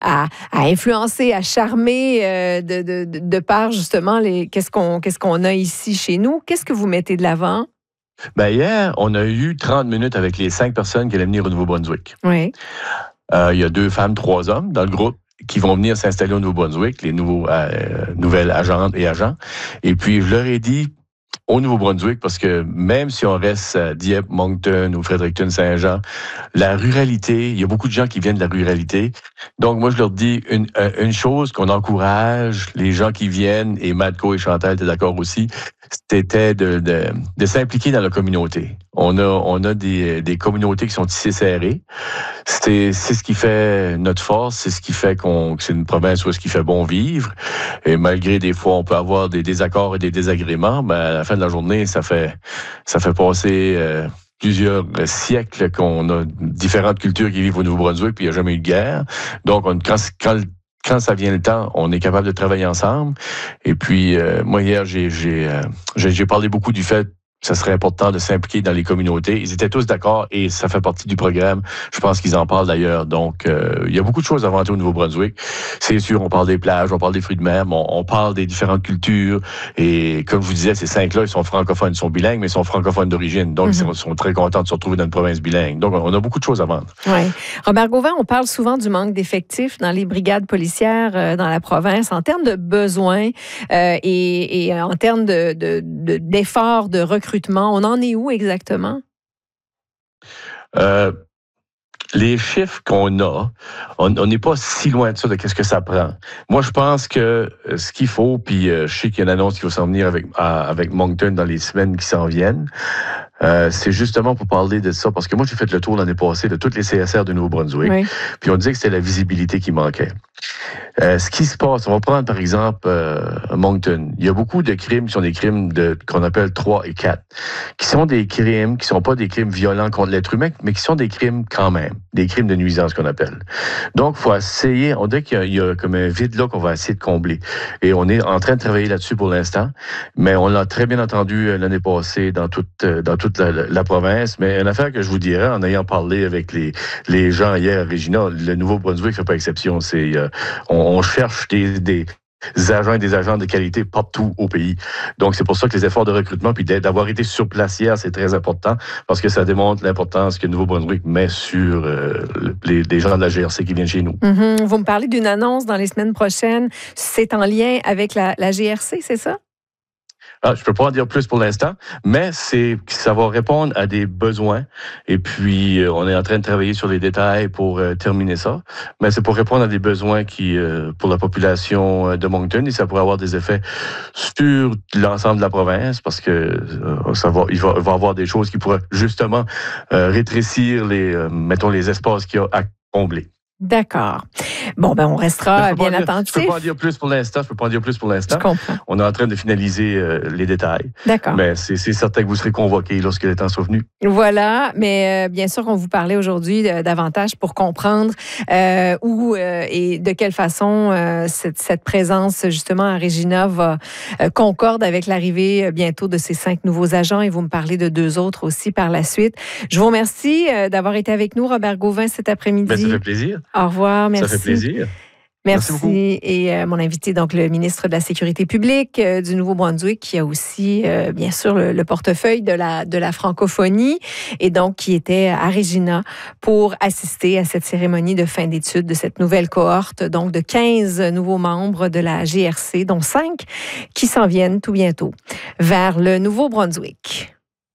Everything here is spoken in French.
à influencer, à charmer de par justement qu'est-ce qu'on a ici chez nous. Qu'est-ce que vous mettez de l'avant? Ben hier, on a eu 30 minutes avec les 5 personnes qui allaient venir au Nouveau-Brunswick. Oui. Il y a 2 femmes, 3 hommes dans le groupe qui vont venir s'installer au Nouveau-Brunswick, les nouvelles agentes et agents. Et puis, je leur ai dit, au Nouveau-Brunswick, parce que même si on reste à Dieppe, Moncton ou Fredericton, Saint-Jean, la ruralité, il y a beaucoup de gens qui viennent de la ruralité. Donc, moi, je leur dis une chose qu'on encourage les gens qui viennent, et Matko et Chantal étaient d'accord aussi, c'était de s'impliquer dans la communauté. On a des communautés qui sont tissées serrées. C'est ce qui fait notre force, c'est ce qui fait que c'est une province où ce qui fait bon vivre. Et malgré des fois, on peut avoir des désaccords et des désagréments, mais à la fin de la journée, ça fait passer plusieurs siècles qu'on a différentes cultures qui vivent au Nouveau-Brunswick, puis il n'y a jamais eu de guerre. Donc, quand ça vient le temps, on est capable de travailler ensemble. Et puis, moi, hier, j'ai parlé beaucoup du fait que ça serait important de s'impliquer dans les communautés. Ils étaient tous d'accord et ça fait partie du programme. Je pense qu'ils en parlent d'ailleurs. Donc, il y a beaucoup de choses à inventer au Nouveau-Brunswick. C'est sûr, on parle des plages, on parle des fruits de mer, mais on parle des différentes cultures. Et comme je vous disais, ces 5-là, ils sont francophones, ils sont bilingues, mais ils sont francophones d'origine. Donc, ils sont très contents de se retrouver dans une province bilingue. Donc, on a beaucoup de choses à vendre. Oui. Robert Gauvin, on parle souvent du manque d'effectifs dans les brigades policières dans la province en termes de besoins et en termes d'efforts de recrutement. On en est où exactement? Les chiffres qu'on a, on n'est pas si loin de ça, de qu'est-ce que ça prend. Moi, je pense que ce qu'il faut, puis je sais qu'il y a une annonce qui va s'en venir avec Moncton dans les semaines qui s'en viennent, c'est justement pour parler de ça, parce que moi, j'ai fait le tour l'année passée de toutes les CSR de Nouveau-Brunswick, oui. Puis on disait que c'était la visibilité qui manquait. Ce qui se passe, on va prendre par exemple Moncton. Il y a beaucoup de crimes qui sont des crimes qu'on appelle 3 et 4, qui sont des crimes qui sont pas des crimes violents contre l'être humain, mais qui sont des crimes quand même, des crimes de nuisance qu'on appelle. Donc, il faut essayer, on dit qu'il y a comme un vide là qu'on va essayer de combler. Et on est en train de travailler là-dessus pour l'instant, mais on l'a très bien entendu l'année passée dans toute la province. Mais une affaire que je vous dirais, en ayant parlé avec les gens hier à Regina, le Nouveau-Brunswick ne fait pas exception. On cherche des agents et des agents de qualité partout au pays. Donc, c'est pour ça que les efforts de recrutement puis d'avoir été sur place hier, c'est très important parce que ça démontre l'importance que le Nouveau-Brunswick met sur les gens de la GRC qui viennent chez nous. Mm-hmm. Vous me parlez d'une annonce dans les semaines prochaines. C'est en lien avec la GRC, c'est ça? Je ne peux pas en dire plus pour l'instant, mais ça va répondre à des besoins. Et puis, on est en train de travailler sur les détails pour terminer ça. Mais c'est pour répondre à des besoins pour la population de Moncton, et ça pourrait avoir des effets sur l'ensemble de la province parce que il va y avoir des choses qui pourraient justement rétrécir les espaces qu'il y a à combler. D'accord. Bon, on restera bien attentifs. Je ne peux pas en dire plus pour l'instant. Je comprends. On est en train de finaliser les détails. D'accord. Mais c'est certain que vous serez convoqués lorsque le temps sera venu. Voilà. Mais bien sûr, on vous parlait aujourd'hui davantage pour comprendre où et de quelle façon cette présence, justement, à Regina concorde avec l'arrivée bientôt de ces 5 nouveaux agents. Et vous me parlez de 2 autres aussi par la suite. Je vous remercie d'avoir été avec nous, Robert Gauvin, cet après-midi. Ça fait plaisir. Au revoir, merci. Ça fait plaisir. Merci beaucoup. Et mon invité, donc le ministre de la Sécurité publique du Nouveau-Brunswick, qui a aussi, bien sûr, le portefeuille de la francophonie, et donc qui était à Regina pour assister à cette cérémonie de fin d'études de cette nouvelle cohorte, donc de 15 nouveaux membres de la GRC, dont 5 qui s'en viennent tout bientôt vers le Nouveau-Brunswick.